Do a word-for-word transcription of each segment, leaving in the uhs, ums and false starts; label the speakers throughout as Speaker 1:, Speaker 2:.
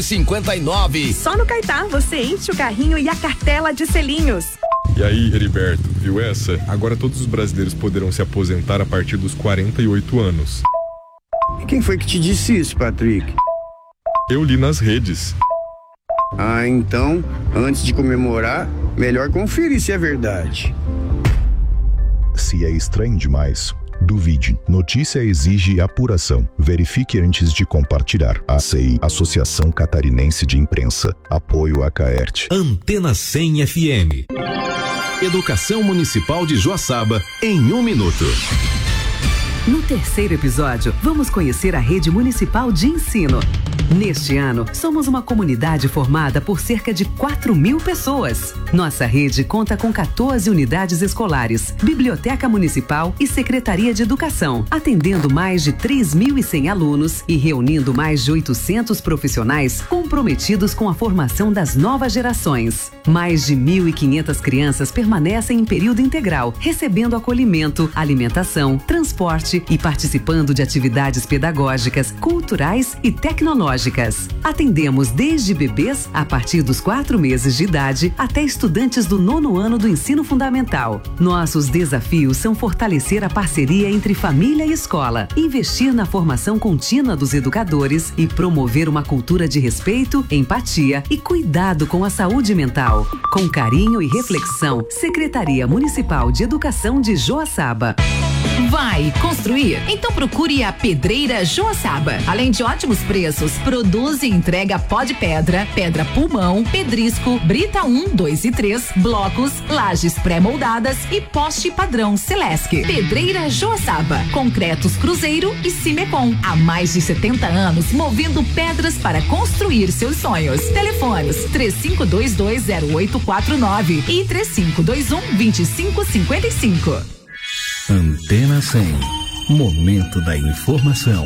Speaker 1: cinquenta e nove.
Speaker 2: Só no Caetá você enche o carrinho e a cartela de selinhos.
Speaker 3: E aí, Heriberto, viu essa? Agora todos os brasileiros poderão se aposentar a partir dos quarenta e oito anos.
Speaker 4: Quem foi que te disse isso, Patrick?
Speaker 3: Eu li nas redes.
Speaker 4: Ah, então, antes de comemorar, melhor conferir se é verdade.
Speaker 5: Se é estranho demais, duvide. Notícia exige apuração. Verifique antes de compartilhar. A C I, Associação Catarinense de Imprensa. Apoio a Caerte.
Speaker 6: Antena cem F M. Educação Municipal de Joaçaba em um minuto.
Speaker 7: No terceiro episódio, vamos conhecer a rede municipal de ensino. Neste ano, somos uma comunidade formada por cerca de quatro mil pessoas. Nossa rede conta com quatorze unidades escolares, biblioteca municipal e secretaria de educação, atendendo mais de três mil e cem alunos e reunindo mais de oitocentos profissionais comprometidos com a formação das novas gerações. Mais de mil e quinhentas crianças permanecem em período integral, recebendo acolhimento, alimentação, transporte e participando de atividades pedagógicas, culturais e tecnológicas. Atendemos desde bebês a partir dos quatro meses de idade até estudantes do nono ano do ensino fundamental. Nossos desafios são fortalecer a parceria entre família e escola, investir na formação contínua dos educadores e promover uma cultura de respeito, empatia e cuidado com a saúde mental. Com carinho e reflexão, Secretaria Municipal de Educação de Joaçaba.
Speaker 8: Vai construir? Então procure a Pedreira Joaçaba. Além de ótimos preços, produz e entrega pó de pedra, pedra pulmão, pedrisco, brita um, dois e três, blocos, lajes pré-moldadas e poste padrão Celesc. Pedreira Joaçaba. Concretos Cruzeiro e Cimecom. Há mais de setenta anos, movendo pedras para construir seus sonhos. Telefones três cinco dois dois zero oito quatro nove e três cinco dois um, dois cinco cinco cinco.
Speaker 6: Antena cem. Momento da informação.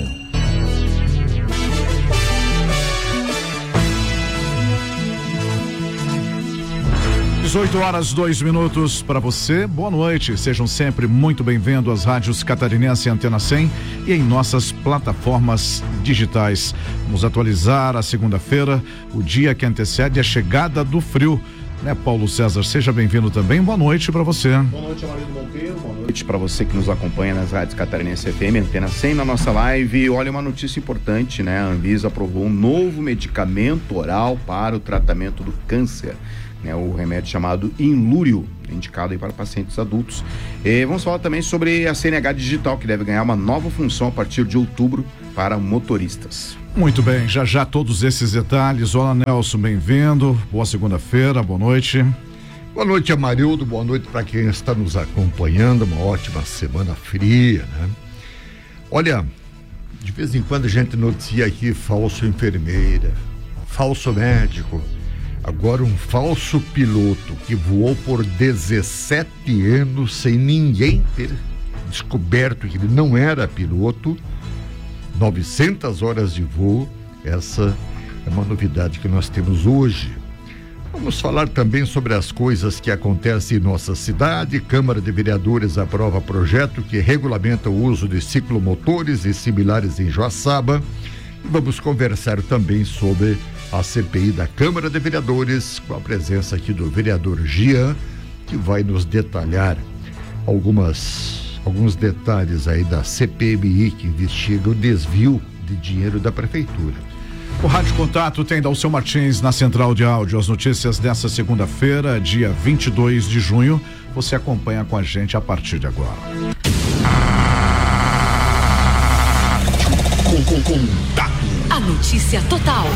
Speaker 9: dezoito horas, dois minutos para você. Boa noite. Sejam sempre muito bem-vindos às rádios Catarinense Antena cem e em nossas plataformas digitais. Vamos atualizar a segunda-feira, o dia que antecede a chegada do frio. Né, Paulo César, seja bem-vindo também. Boa noite para você.
Speaker 10: Boa noite, Amarildo Monteiro. Boa noite para você que nos acompanha nas rádios Catarinense F M, Antena cem, na nossa live. Olha, uma notícia importante, né? A Anvisa aprovou um novo medicamento oral para o tratamento do câncer, né? O remédio chamado Inlúrio, indicado aí para pacientes adultos. E vamos falar também sobre a C N H Digital, que deve ganhar uma nova função a partir de outubro para motoristas.
Speaker 9: Muito bem, já já todos esses detalhes. Olá, Nelson, bem-vindo. Boa segunda-feira, boa noite.
Speaker 11: Boa noite, Amarildo. Boa noite para quem está nos acompanhando. Uma ótima semana fria, né? Olha, de vez em quando a gente noticia aqui falso enfermeira, falso médico. Agora um falso piloto que voou por dezessete anos sem ninguém ter descoberto que ele não era piloto. novecentas horas de voo, essa é uma novidade que nós temos hoje. Vamos falar também sobre as coisas que acontecem em nossa cidade. Câmara de Vereadores aprova projeto que regulamenta o uso de ciclomotores e similares em Joaçaba. E vamos conversar também sobre a C P I da Câmara de Vereadores, com a presença aqui do vereador Gian, que vai nos detalhar algumas alguns detalhes aí da C P M I, que investiga o desvio de dinheiro da prefeitura.
Speaker 9: O Rádio Contato tem Dalceu Martins na central de áudio. As notícias dessa segunda-feira, dia vinte e dois de junho, você acompanha com a gente a partir de agora.
Speaker 6: Contato.
Speaker 8: A notícia total.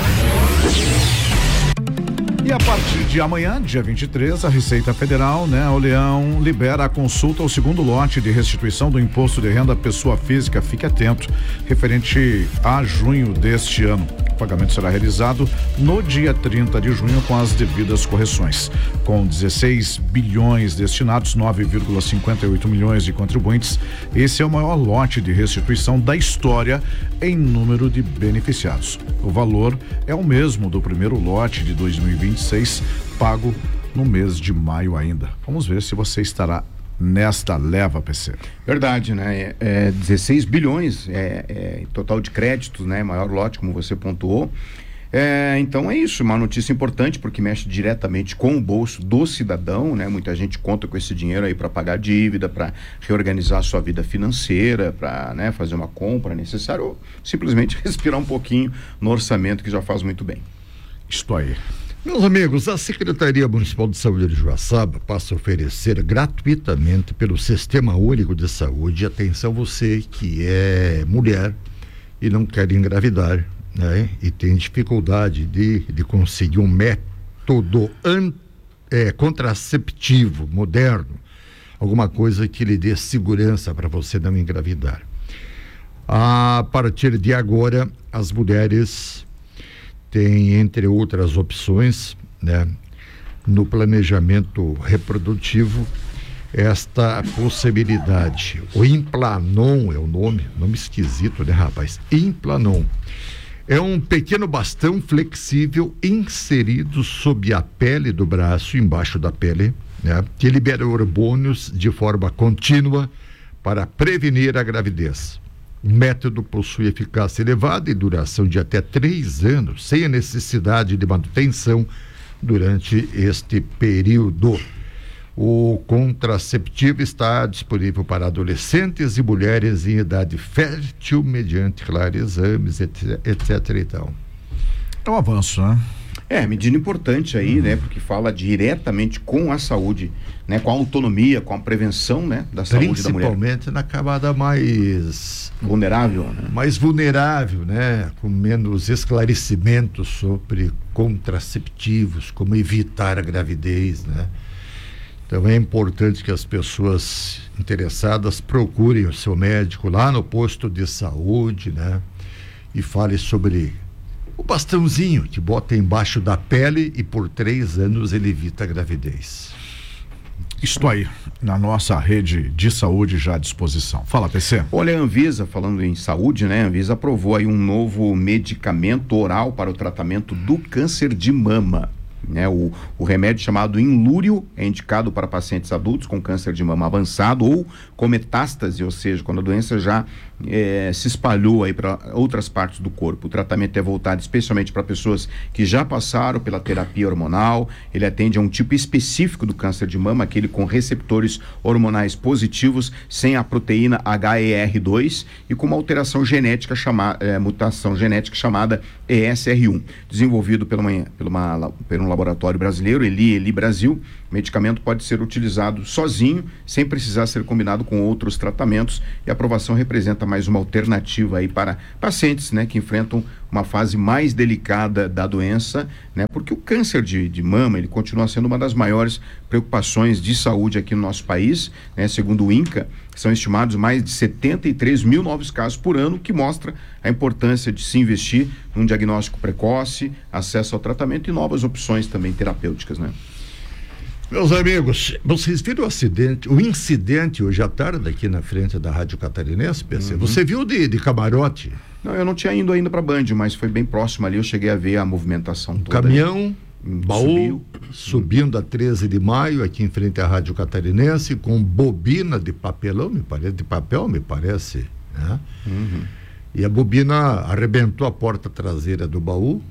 Speaker 9: E a partir de amanhã, dia vinte e três, a Receita Federal, né, o Leão, libera a consulta ao segundo lote de restituição do imposto de renda à pessoa física. Fique atento, referente a junho deste ano. O pagamento será realizado no dia trinta de junho com as devidas correções. Com dezesseis bilhões destinados, nove vírgula cinquenta e oito milhões de contribuintes, esse é o maior lote de restituição da história em número de beneficiados. O valor é o mesmo do primeiro lote de dois mil e vinte e seis, pago no mês de maio ainda. Vamos ver se você estará nesta leva, P C.
Speaker 10: Verdade, né? É, é dezesseis bilhões é, é, total de créditos, né? Maior lote, como você pontuou. É, então é isso, uma notícia importante porque mexe diretamente com o bolso do cidadão, né? Muita gente conta com esse dinheiro aí para pagar dívida, para reorganizar a sua vida financeira, para, né, fazer uma compra necessária ou simplesmente respirar um pouquinho no orçamento, que já faz muito bem.
Speaker 9: Isto aí.
Speaker 11: Meus amigos, a Secretaria Municipal de Saúde de Joaçaba passa a oferecer gratuitamente pelo Sistema Único de Saúde, atenção você que é mulher e não quer engravidar, né? E tem dificuldade de, de conseguir um método an, é, contraceptivo moderno, alguma coisa que lhe dê segurança para você não engravidar. A partir de agora, as mulheres têm, entre outras opções, né, no planejamento reprodutivo, esta possibilidade. O Implanon é o nome, nome esquisito, né, rapaz? Implanon. É um pequeno bastão flexível inserido sob a pele do braço, embaixo da pele, né, que libera hormônios de forma contínua para prevenir a gravidez. O método possui eficácia elevada e duração de até três anos, sem a necessidade de manutenção durante este período. O contraceptivo está disponível para adolescentes e mulheres em idade fértil, mediante, claro, exames, etc, etc e tal.
Speaker 9: É um avanço, né?
Speaker 10: É, medida importante aí, uhum. né? Porque fala diretamente com a saúde, né? Com a autonomia, com a prevenção, né? Da saúde da mulher.
Speaker 11: Principalmente na camada mais...
Speaker 10: vulnerável, né?
Speaker 11: Mais vulnerável, né? Com menos esclarecimentos sobre contraceptivos, como evitar a gravidez, né? Então é importante que as pessoas interessadas procurem o seu médico lá no posto de saúde, né? E fale sobre o bastãozinho que bota embaixo da pele e por três anos ele evita a gravidez.
Speaker 9: Isto aí, na nossa rede de saúde já à disposição. Fala, P C.
Speaker 10: Olha, a Anvisa, falando em saúde, né? A Anvisa aprovou aí um novo medicamento oral para o tratamento do câncer de mama. Né, o, o remédio chamado Inlúrio é indicado para pacientes adultos com câncer de mama avançado ou com metástase, ou seja, quando a doença já é, se espalhou aí para outras partes do corpo. O tratamento é voltado especialmente para pessoas que já passaram pela terapia hormonal. Ele atende a um tipo específico do câncer de mama, aquele com receptores hormonais positivos, sem a proteína H E R dois e com uma alteração genética chamada, é, mutação genética chamada E S R um, desenvolvido pela uma, pela uma, por um laboratório brasileiro, Eli Eli Brasil. O medicamento pode ser utilizado sozinho, sem precisar ser combinado com outros tratamentos, e a aprovação representa mais uma alternativa aí para pacientes, né, que enfrentam uma fase mais delicada da doença, né, porque o câncer de, de mama, ele continua sendo uma das maiores preocupações de saúde aqui no nosso país, né, segundo o INCA, são estimados mais de setenta e três mil novos casos por ano, que mostra a importância de se investir num diagnóstico precoce, acesso ao tratamento e novas opções também terapêuticas, né?
Speaker 11: Meus amigos, vocês viram o acidente, o incidente hoje à tarde aqui na frente da Rádio Catarinense, P C? Uhum. Você viu de, de camarote?
Speaker 10: Não, eu não tinha ido ainda para Band, mas foi bem próximo ali, eu cheguei a ver a movimentação
Speaker 11: um
Speaker 10: toda.
Speaker 11: Caminhão, baú, subiu. Subindo a treze de maio, aqui em frente à Rádio Catarinense, com bobina de papelão, me parece, de papel, me parece, né? Uhum. E a bobina arrebentou a porta traseira do baú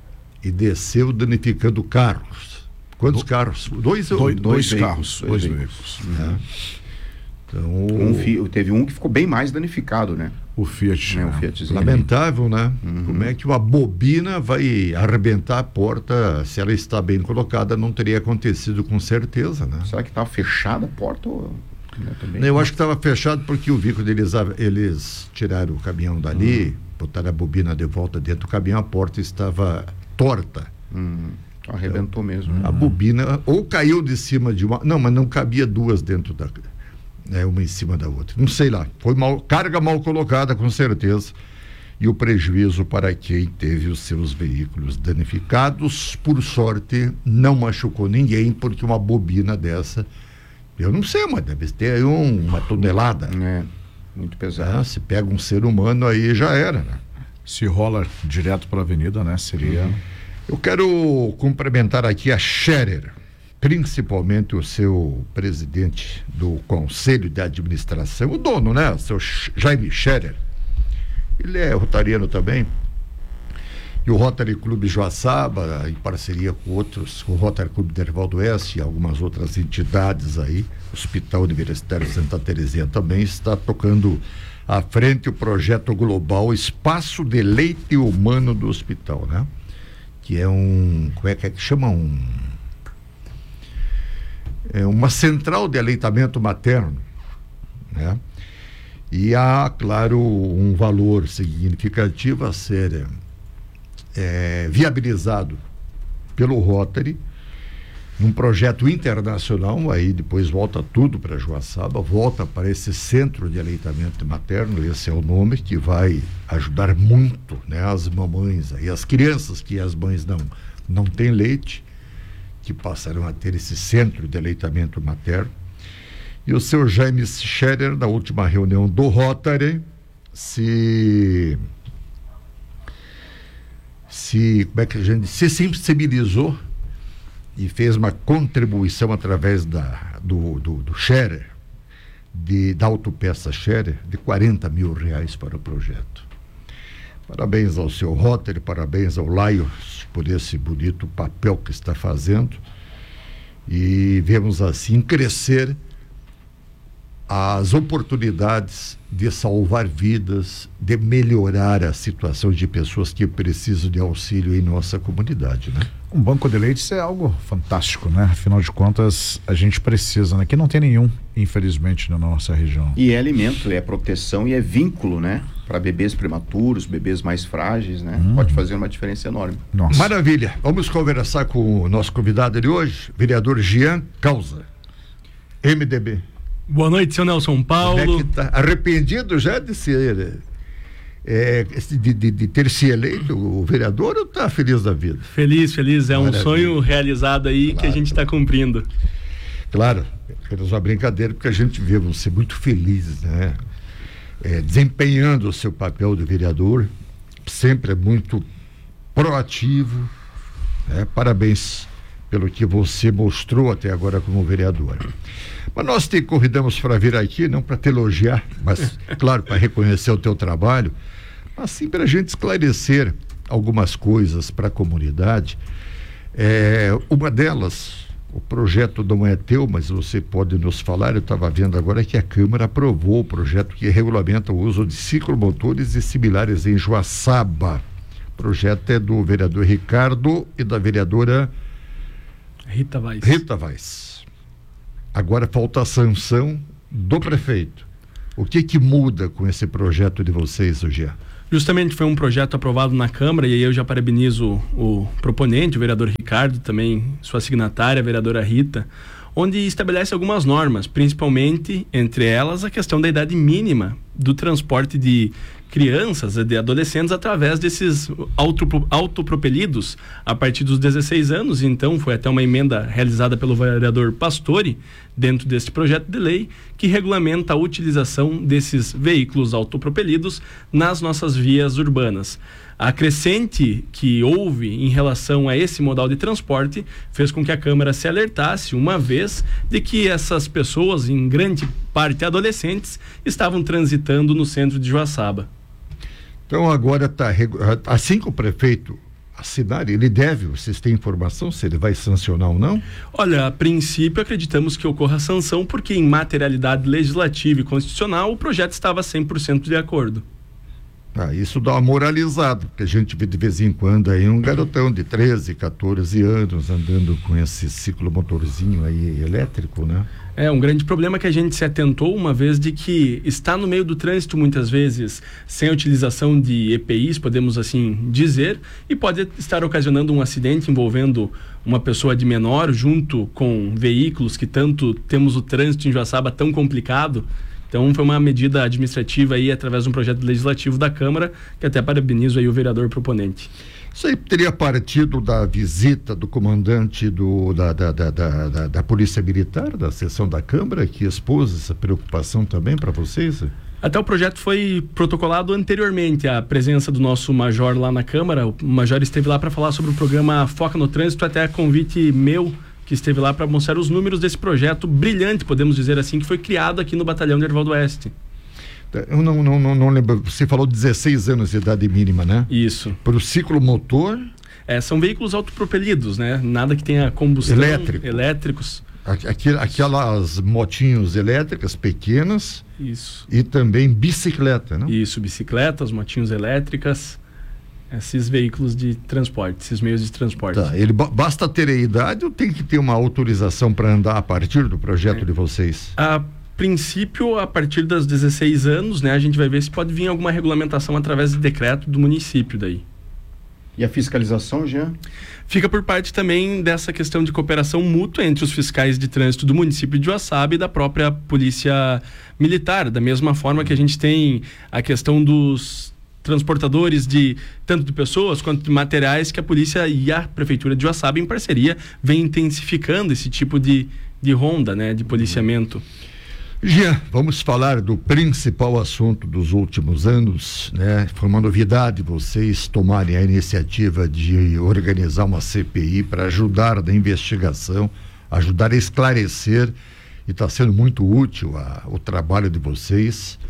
Speaker 11: e desceu danificando carros. Quantos Do, carros? Dois,
Speaker 9: dois, dois, dois carros.
Speaker 11: Dois, dois veículos. veículos. Uhum.
Speaker 10: Então, um fi, teve um que ficou bem mais danificado, né?
Speaker 9: O Fiat.
Speaker 10: É, o Fiatzinho.
Speaker 11: Lamentável, né? Uhum. Como é que uma bobina vai arrebentar a porta? Se ela está bem colocada, não teria acontecido com certeza, né?
Speaker 10: Será que estava fechada a porta? Ou...
Speaker 11: Né, também? Eu acho que estava fechado porque o veículo deles, eles tiraram o caminhão dali, uhum. botaram a bobina de volta dentro do caminhão, a porta estava torta.
Speaker 10: Uhum. Arrebentou mesmo. Né?
Speaker 11: A bobina ou caiu de cima de uma... Não, mas não cabia duas dentro da... Né, uma em cima da outra. Não sei lá. Foi mal, carga mal colocada, com certeza. E o prejuízo para quem teve os seus veículos danificados, por sorte, não machucou ninguém, porque uma bobina dessa, eu não sei, mas deve ter um, uma tonelada.
Speaker 10: É, muito pesado.
Speaker 11: Ah, se pega um ser humano, aí já era, né?
Speaker 9: Se rola direto para a avenida, né? Seria... Uhum.
Speaker 11: Eu quero cumprimentar aqui a Scherer, principalmente o seu presidente do Conselho de Administração, o dono, né? O seu Jaime Scherer. Ele é rotariano também. E o Rotary Clube Joaçaba, em parceria com outros, com o Rotary Clube Derval do Oeste e algumas outras entidades aí, o Hospital Universitário Santa Terezinha também está tocando à frente o projeto global Espaço de Leite Humano do Hospital, né? Que é um, como é que é que chama? Um, é uma central de aleitamento materno, né? E há, claro, um valor significativo a ser é, viabilizado pelo Rotary num projeto internacional. Aí depois volta tudo para Joaçaba, volta para esse centro de aleitamento materno, esse é o nome, que vai ajudar muito, né, as mamães e as crianças que as mães não, não têm leite, que passarão a ter esse centro de aleitamento materno. E o seu Jaime Scherer, na última reunião do Rotary, se, se, como é que a gente, se sensibilizou e fez uma contribuição através da, do, do, do Scherer, de, da autopeça Scherer, de quarenta mil reais para o projeto. Parabéns ao seu Rotary, parabéns ao Laios por esse bonito papel que está fazendo, e vemos assim crescer as oportunidades de salvar vidas, de melhorar a situação de pessoas que precisam de auxílio em nossa comunidade, né?
Speaker 9: Um banco de leite é algo fantástico, né? Afinal de contas, a gente precisa, né? Que não tem nenhum, infelizmente, na nossa região.
Speaker 10: E é alimento, é proteção e é vínculo, né? Para bebês prematuros, bebês mais frágeis, né? Hum. Pode fazer uma diferença enorme.
Speaker 11: Nossa. Maravilha. Vamos conversar com o nosso convidado de hoje, vereador Jean Causa, M D B.
Speaker 1: Boa noite, seu Nelson Paulo.
Speaker 11: Como é que tá? Arrependido já de ser, é, de, de, de ter se eleito o vereador, ou tá feliz da vida?
Speaker 1: Feliz, feliz. É Maravilha. Um sonho realizado aí, claro, que a gente está cumprindo.
Speaker 11: Claro, apenas uma brincadeira, porque a gente vê você muito feliz, né? É, desempenhando o seu papel de vereador, sempre é muito proativo, né? Parabéns pelo que você mostrou até agora como vereador. Mas nós te convidamos para vir aqui, não para te elogiar, mas, claro, para reconhecer o teu trabalho, mas sim para a gente esclarecer algumas coisas para a comunidade. É, uma delas, o projeto não é teu, mas você pode nos falar, eu estava vendo agora que a Câmara aprovou o projeto que regulamenta o uso de ciclomotores e similares em Joaçaba. O projeto é do vereador Ricardo e da vereadora
Speaker 1: Rita Vaz.
Speaker 11: Rita Vaz. Agora falta a sanção do prefeito. O que que muda com esse projeto de vocês hoje?
Speaker 1: Justamente foi um projeto aprovado na Câmara, e aí eu já parabenizo o, o proponente, o vereador Ricardo, também sua signatária, a vereadora Rita, onde estabelece algumas normas, principalmente, entre elas, a questão da idade mínima do transporte de crianças, de adolescentes, através desses auto, autopropelidos a partir dos dezesseis anos. Então foi até uma emenda realizada pelo vereador Pastore dentro deste projeto de lei, que regulamenta a utilização desses veículos autopropelidos nas nossas vias urbanas. A crescente que houve em relação a esse modal de transporte fez com que a Câmara se alertasse uma vez de que essas pessoas, em grande parte adolescentes, estavam transitando no centro de Joaçaba.
Speaker 11: Então agora está, assim que o prefeito assinar, ele deve, vocês têm informação se ele vai sancionar ou não?
Speaker 1: Olha, a princípio acreditamos que ocorra a sanção, porque em materialidade legislativa e constitucional o projeto estava cem por cento de acordo.
Speaker 11: Ah, isso dá uma moralizada, porque a gente vê de vez em quando aí um garotão de treze, quatorze anos andando com esse ciclomotorzinho aí elétrico, né?
Speaker 1: É um grande problema que a gente se atentou uma vez, de que está no meio do trânsito muitas vezes sem a utilização de E P Is, podemos assim dizer, e pode estar ocasionando um acidente envolvendo uma pessoa de menor junto com veículos, que tanto temos o trânsito em Joaçaba tão complicado. Então foi uma medida administrativa aí através de um projeto legislativo da Câmara, que até parabenizo aí o vereador proponente.
Speaker 11: Isso aí teria partido da visita do comandante do, da, da, da, da, da Polícia Militar, da seção da Câmara, que expôs essa preocupação também para vocês?
Speaker 1: Até o projeto foi protocolado anteriormente, a presença do nosso major lá na Câmara. O major esteve lá para falar sobre o programa Foca no Trânsito, até convite meu, que esteve lá para mostrar os números desse projeto brilhante, podemos dizer assim, que foi criado aqui no Batalhão de Derval do Oeste.
Speaker 11: Eu não, não, não, não lembro, você falou dezesseis anos de idade mínima, né?
Speaker 1: Isso.
Speaker 11: Para o ciclomotor?
Speaker 1: É, são veículos autopropelidos, né? Nada que tenha combustão.
Speaker 11: Elétrico.
Speaker 1: Elétricos.
Speaker 11: Aqui, aquelas motinhos elétricas pequenas.
Speaker 1: Isso.
Speaker 11: E também bicicleta, né?
Speaker 1: Isso, bicicletas, motinhos elétricas, esses veículos de transporte, esses meios de transporte.
Speaker 11: Tá, ele basta ter a idade ou tem que ter uma autorização para andar a partir do projeto é. de vocês?
Speaker 1: A princípio, a partir dos dezesseis anos, né, a gente vai ver se pode vir alguma regulamentação através de decreto do município daí.
Speaker 10: E a fiscalização, já?
Speaker 1: Fica por parte também dessa questão de cooperação mútua entre os fiscais de trânsito do município de Joaçaba e da própria polícia militar, da mesma forma que a gente tem a questão dos transportadores de tanto de pessoas quanto de materiais, que a polícia e a prefeitura de Joaçaba, em parceria, vem intensificando esse tipo de, de ronda, né, de policiamento.
Speaker 11: Jean, vamos falar do principal assunto dos últimos anos, né? Foi uma novidade vocês tomarem a iniciativa de organizar uma C P I para ajudar na investigação, ajudar a esclarecer, e está sendo muito útil a, o trabalho de vocês,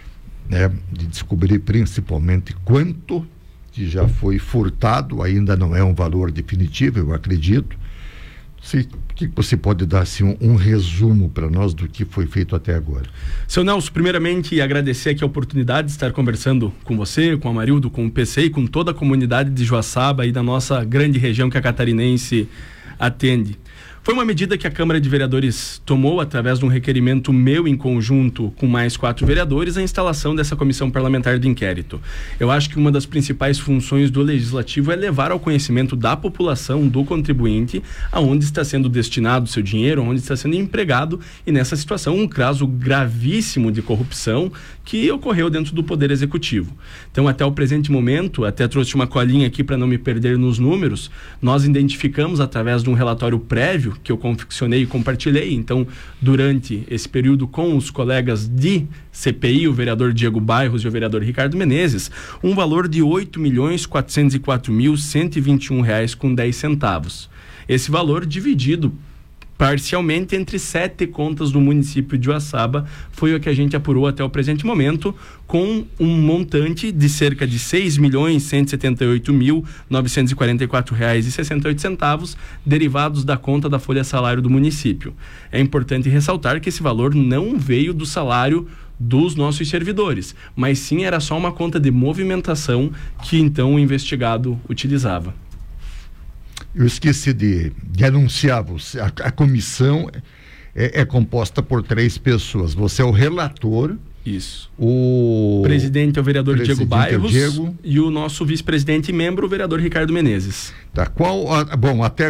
Speaker 11: né? De descobrir principalmente quanto que já foi furtado, ainda não é um valor definitivo, eu acredito. Se, que você pode dar assim, um, um resumo para nós do que foi feito até agora?
Speaker 1: Seu Nelson, primeiramente agradecer aqui a oportunidade de estar conversando com você, com a Marildo, com o P C e com toda a comunidade de Joaçaba e da nossa grande região que a catarinense atende. Foi uma medida que a Câmara de Vereadores tomou através de um requerimento meu em conjunto com mais quatro vereadores, a instalação dessa comissão parlamentar de inquérito. Eu acho que uma das principais funções do Legislativo é levar ao conhecimento da população, do contribuinte, aonde está sendo destinado o seu dinheiro, onde está sendo empregado, e nessa situação um caso gravíssimo de corrupção que ocorreu dentro do Poder Executivo. Então, até o presente momento, até trouxe uma colinha aqui para não me perder nos números, nós identificamos através de um relatório prévio que eu confeccionei e compartilhei, então, durante esse período com os colegas de C P I, o vereador Diego Bairros e o vereador Ricardo Menezes, um valor de oito milhões quatrocentos e quatro mil cento e vinte e um reais com dez centavos. Esse valor dividido parcialmente entre sete contas do município de Joaçaba foi o que a gente apurou até o presente momento, com um montante de cerca de seis milhões cento e setenta e oito mil novecentos e quarenta e quatro reais e sessenta e oito centavos derivados da conta da folha salário do município. É importante ressaltar que esse valor não veio do salário dos nossos servidores, mas sim era só uma conta de movimentação que então o investigado utilizava.
Speaker 11: Eu esqueci de, de anunciar você. A, a comissão é, é composta por três pessoas. Você é o relator.
Speaker 1: Isso.
Speaker 11: O
Speaker 1: presidente é o vereador Diego Bairros.
Speaker 11: É o Diego.
Speaker 1: E o nosso vice-presidente e membro, o vereador Ricardo Menezes.
Speaker 11: Tá. Qual? A, bom, até